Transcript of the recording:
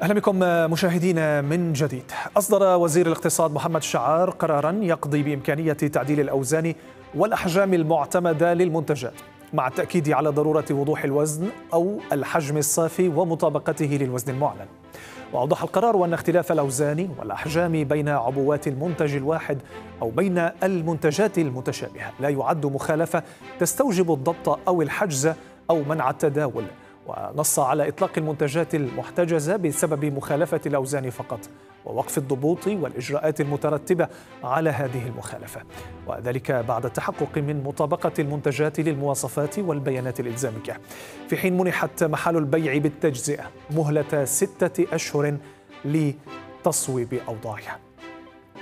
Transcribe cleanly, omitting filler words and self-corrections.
أهلا بكم مشاهدينا من جديد. أصدر وزير الاقتصاد محمد شعار قراراً يقضي بإمكانية تعديل الأوزان والأحجام المعتمدة للمنتجات، مع التأكيد على ضرورة وضوح الوزن أو الحجم الصافي ومطابقته للوزن المعلن. وأوضح القرار أن اختلاف الأوزان والأحجام بين عبوات المنتج الواحد أو بين المنتجات المتشابهة لا يعد مخالفة تستوجب الضبط أو الحجز أو منع التداول، ونص على إطلاق المنتجات المحتجزة بسبب مخالفة الأوزان فقط، ووقف الضبوط والإجراءات المترتبة على هذه المخالفة، وذلك بعد التحقق من مطابقة المنتجات للمواصفات والبيانات الإلزامية، في حين منحت محال البيع بالتجزئة مهلة 6 أشهر لتصويب أوضاعها.